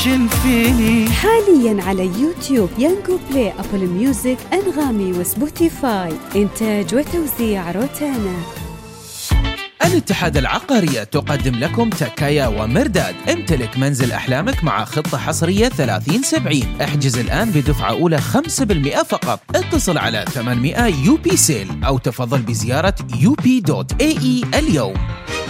باشن فيني. حاليا على يوتيوب، يانجو بلاي، أبل ميوزك، أنغامي وسبوتيفاي. إنتاج وتوزيع روتانا. الاتحاد العقارية تقدم لكم تكايا ومرداد. امتلك منزل أحلامك مع خطة حصرية 30/70. احجز الآن بدفعة أولى 5% فقط. اتصل على 800 UP سيل أو تفضل بزيارة up.ae اليوم.